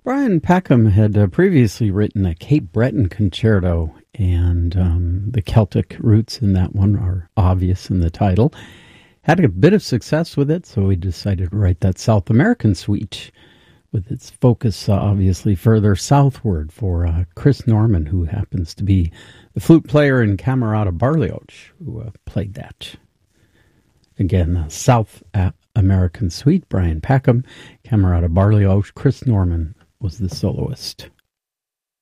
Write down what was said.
Brian Peckham had previously written a Cape Breton concerto, and the Celtic roots in that one are obvious in the title. Had a bit of success with it, so we decided to write that South American suite, with its focus obviously further southward for Chris Norman, who happens to be the flute player in Camerata Barlioch, who played that. Again, South American suite, Brian Peckham, Camerata Barlioch, Chris Norman was the soloist.